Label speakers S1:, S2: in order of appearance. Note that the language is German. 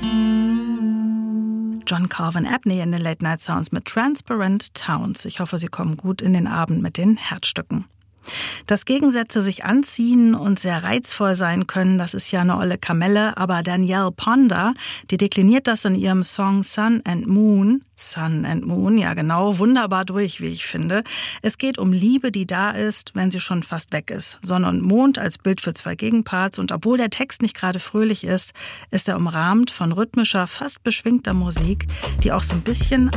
S1: John Calvin Abney in den Late Night Sounds mit Transparent Towns. Ich hoffe, Sie kommen gut in den Abend mit den Herzstücken. Dass Gegensätze sich anziehen und sehr reizvoll sein können, das ist ja eine olle Kamelle, aber Danielle Ponder, die dekliniert das in ihrem Song Sun and Moon, ja genau, wunderbar durch, wie ich finde. Es geht um Liebe, die da ist, wenn sie schon fast weg ist. Sonne und Mond als Bild für zwei Gegenparts, und obwohl der Text nicht gerade fröhlich ist er umrahmt von rhythmischer, fast beschwingter Musik, die auch so ein bisschen